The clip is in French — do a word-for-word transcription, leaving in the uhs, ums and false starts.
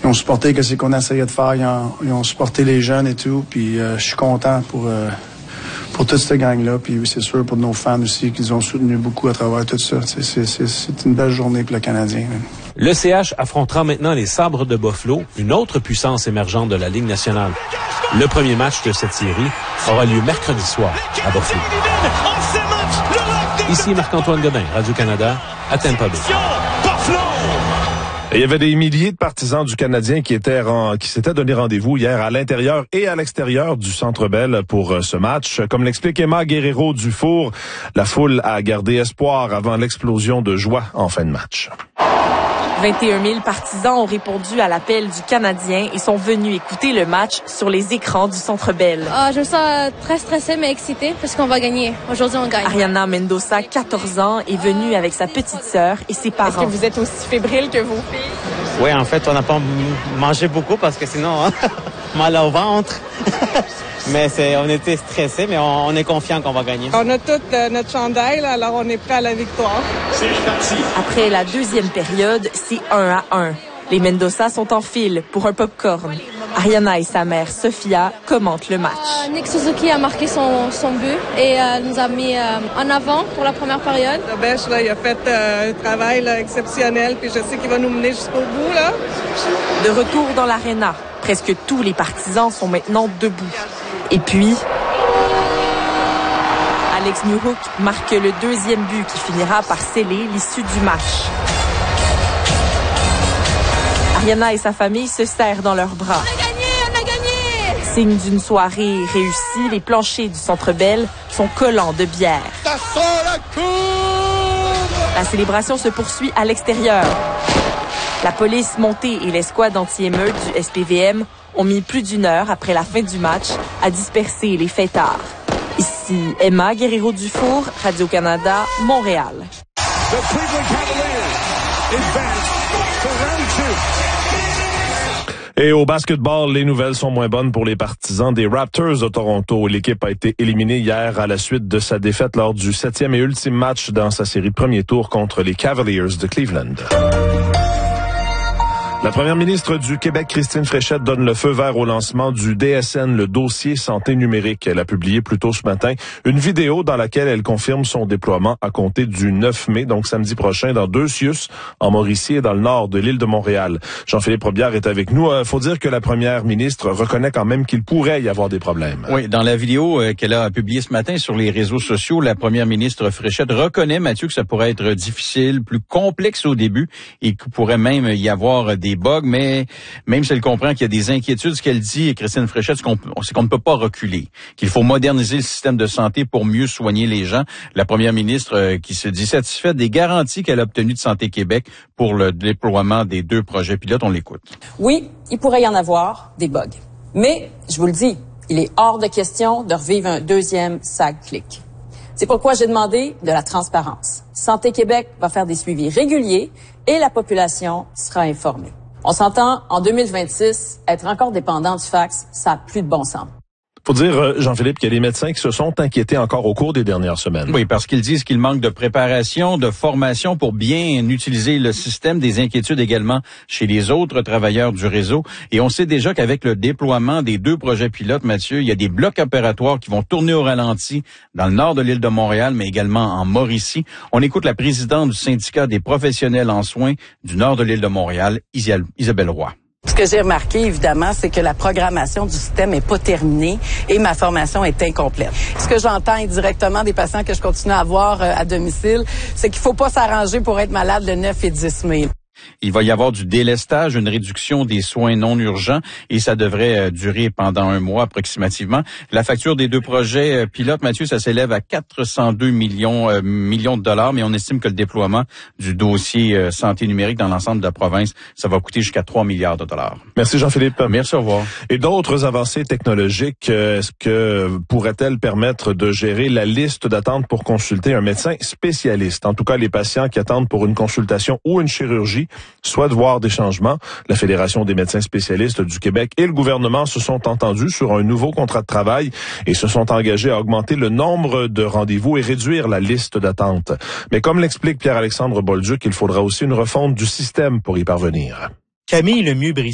ils ont supporté ce qu'on essayait de faire. Ils ont, ils ont supporté les jeunes et tout. Puis euh, je suis content pour, euh, pour toute cette gang-là. Puis c'est sûr pour nos fans aussi qu'ils ont soutenu beaucoup à travers tout ça. C'est, c'est, c'est, c'est une belle journée pour le Canadien. Le C H affrontera maintenant les Sabres de Buffalo, une autre puissance émergente de la Ligue nationale. Le premier match de cette série aura lieu mercredi soir à Buffalo. Ici Marc-Antoine Godin, Radio-Canada, à Tampa Bay. Il y avait des milliers de partisans du Canadien qui étaient qui s'étaient donné rendez-vous hier à l'intérieur et à l'extérieur du Centre Bell pour ce match. Comme l'explique Emma Guerrero-Dufour, la foule a gardé espoir avant l'explosion de joie en fin de match. vingt et un mille partisans ont répondu à l'appel du Canadien et sont venus écouter le match sur les écrans du Centre Bell. Ah, je me sens très stressée mais excitée parce qu'on va gagner. Aujourd'hui, on gagne. Ariana Mendoza, quatorze ans, est venue avec sa petite sœur et ses parents. Est-ce que vous êtes aussi fébrile que vos filles? Oui, en fait, on n'a pas mangé beaucoup parce que sinon, hein, mal au ventre. Mais c'est, on était stressés, mais on, on est confiant qu'on va gagner. On a tout euh, notre chandail, là, alors on est prêt à la victoire. Après la deuxième période, c'est un à un. Les Mendoza sont en file pour un popcorn. Ariana et sa mère, Sophia, commentent le match. Euh, Nick Suzuki a marqué son, son but et euh, nous a mis euh, en avant pour la première période. Le Bêche, là, il a fait euh, un travail là, exceptionnel, puis je sais qu'il va nous mener jusqu'au bout. Là. De retour dans l'aréna, presque tous les partisans sont maintenant debout. Et puis, Alex Newhook marque le deuxième but qui finira par sceller l'issue du match. Ariana et sa famille se serrent dans leurs bras. On a gagné, on a gagné! Signe d'une soirée réussie, les planchers du Centre Bell sont collants de bière. Ça sent la cour! La célébration se poursuit à l'extérieur. La police montée et l'escouade anti-émeute du S P V M ont mis plus d'une heure après la fin du match à disperser les fêtards. Ici Emma Guerrero-Dufour, Radio-Canada, Montréal. Et au basketball, les nouvelles sont moins bonnes pour les partisans des Raptors de Toronto. L'équipe a été éliminée hier à la suite de sa défaite lors du septième et ultime match dans sa série de premier tour contre les Cavaliers de Cleveland. La première ministre du Québec, Christine Fréchette, donne le feu vert au lancement du D S N, le dossier santé numérique. Elle a publié plus tôt ce matin une vidéo dans laquelle elle confirme son déploiement à compter du neuf mai, donc samedi prochain, dans deux C I U S, en Mauricie et dans le nord de l'île de Montréal. Jean-Philippe Robillard est avec nous. Il euh, faut dire que la première ministre reconnaît quand même qu'il pourrait y avoir des problèmes. Oui, dans la vidéo euh, qu'elle a publiée ce matin sur les réseaux sociaux, la première ministre Fréchette reconnaît, Mathieu, que ça pourrait être difficile, plus complexe au début et qu'il pourrait même y avoir des bugs, mais même si elle comprend qu'il y a des inquiétudes, ce qu'elle dit, Christine Fréchette, c'est qu'on, c'est qu'on ne peut pas reculer, qu'il faut moderniser le système de santé pour mieux soigner les gens. La première ministre euh, qui se dit satisfaite des garanties qu'elle a obtenues de Santé Québec pour le déploiement des deux projets pilotes. On l'écoute. Oui, il pourrait y en avoir des bugs. Mais, je vous le dis, il est hors de question de revivre un deuxième SAG-Click. C'est pourquoi j'ai demandé de la transparence. Santé Québec va faire des suivis réguliers et la population sera informée. On s'entend, en deux mille vingt-six, être encore dépendant du fax, ça n'a plus de bon sens. Faut dire, Jean-Philippe, qu'il y a des médecins qui se sont inquiétés encore au cours des dernières semaines. Oui, parce qu'ils disent qu'il manque de préparation, de formation pour bien utiliser le système, des inquiétudes également chez les autres travailleurs du réseau. Et on sait déjà qu'avec le déploiement des deux projets pilotes, Mathieu, il y a des blocs opératoires qui vont tourner au ralenti dans le nord de l'île de Montréal, mais également en Mauricie. On écoute la présidente du syndicat des professionnels en soins du nord de l'île de Montréal, Isabelle Roy. Ce que j'ai remarqué, évidemment, c'est que la programmation du système est pas terminée et ma formation est incomplète. Ce que j'entends indirectement des patients que je continue à avoir euh, à domicile, c'est qu'il faut pas s'arranger pour être malade le neuf et dix mai. Il va y avoir du délestage, une réduction des soins non urgents et ça devrait euh, durer pendant un mois approximativement. La facture des deux projets euh, pilotes, Mathieu, ça s'élève à quatre cent deux millions, euh, millions de dollars, mais on estime que le déploiement du dossier euh, santé numérique dans l'ensemble de la province, ça va coûter jusqu'à trois milliards de dollars. Merci Jean-Philippe. Merci, au revoir. Et d'autres avancées technologiques, est-ce que pourraient-elles permettre de gérer la liste d'attente pour consulter un médecin spécialiste? En tout cas, les patients qui attendent pour une consultation ou une chirurgie souhaitent voir des changements. La Fédération des médecins spécialistes du Québec et le gouvernement se sont entendus sur un nouveau contrat de travail et se sont engagés à augmenter le nombre de rendez-vous et réduire la liste d'attente. Mais comme l'explique Pierre-Alexandre Bolduc, il faudra aussi une refonte du système pour y parvenir. Camille Lemieux-Brissot